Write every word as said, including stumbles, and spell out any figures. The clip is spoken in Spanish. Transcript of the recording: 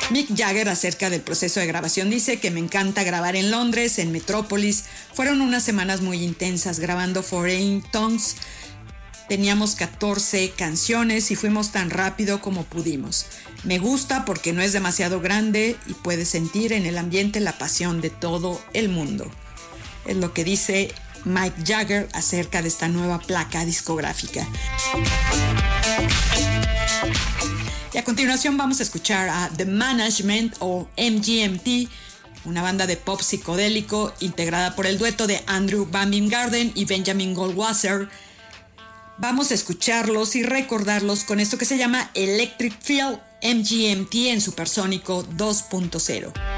Mick Jagger acerca del proceso de grabación dice que me encanta grabar en Londres, en Metrópolis. Fueron unas semanas muy intensas grabando Foreign Tongues. Teníamos catorce canciones y fuimos tan rápido como pudimos. Me gusta porque no es demasiado grande y puedes sentir en el ambiente la pasión de todo el mundo. Es lo que dice Mick Jagger acerca de esta nueva placa discográfica. Y a continuación vamos a escuchar a The Management o M G M T, una banda de pop psicodélico integrada por el dueto de Andrew Van Garden y Benjamin Goldwasser. Vamos a escucharlos y recordarlos con esto que se llama Electric Feel M G M T en Supersónico dos punto cero.